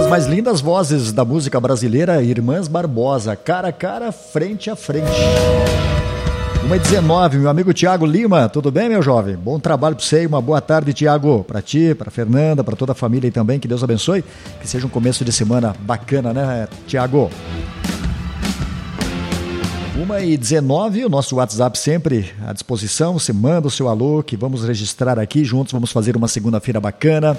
das mais lindas vozes da música brasileira, Irmãs Barbosa, Cara a Cara, Frente a Frente. 1h19, meu amigo Tiago Lima, tudo bem, meu jovem? Bom trabalho para você e uma boa tarde, Tiago, para ti, para Fernanda, para toda a família aí também, que Deus abençoe, que seja um começo de semana bacana, né, Tiago? 1h19, o nosso WhatsApp sempre à disposição, você manda o seu alô, que vamos registrar aqui juntos, vamos fazer uma segunda-feira bacana.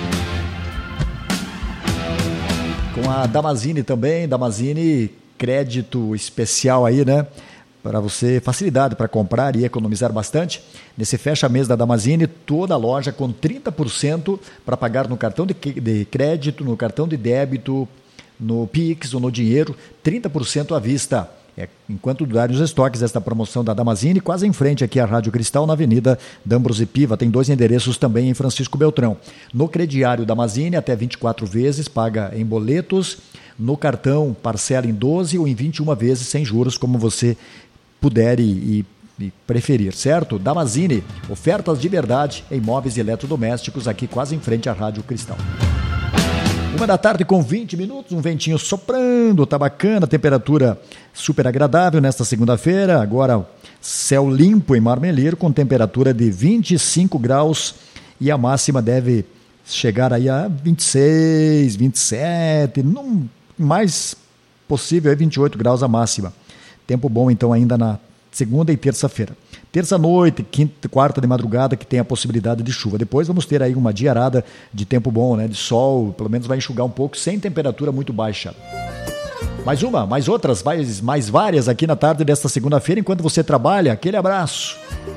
Com a Damazini também, Damazini, crédito especial aí, né? Para você, facilidade para comprar e economizar bastante. Nesse fecha-mês da Damazini, toda a loja com 30% para pagar no cartão de crédito, no cartão de débito, no Pix ou no dinheiro, 30% à vista. Enquanto durarem os estoques, esta promoção da Damazini, quase em frente aqui à Rádio Cristal, na Avenida D'Ambrosio Piva. Tem 2 endereços também em Francisco Beltrão. No crediário Damazini, até 24 vezes, paga em boletos. No cartão, parcela em 12 ou em 21 vezes, sem juros, como você puder e preferir, certo? Damazini, ofertas de verdade em móveis e eletrodomésticos, aqui quase em frente à Rádio Cristal. 1h com 20 minutos, um ventinho soprando, tá bacana, temperatura super agradável nesta segunda-feira, agora céu limpo em Marmeleiro, com temperatura de 25 graus e a máxima deve chegar aí a 26, 27, no mais possível é 28 graus a máxima. Tempo bom então ainda na segunda e terça-feira. Terça-noite, quinta, quarta de madrugada que tem a possibilidade de chuva. Depois vamos ter aí uma diarada de tempo bom, né? De sol, pelo menos vai enxugar um pouco, sem temperatura muito baixa. Mais outras, mais várias aqui na tarde desta segunda-feira, enquanto você trabalha. Aquele abraço.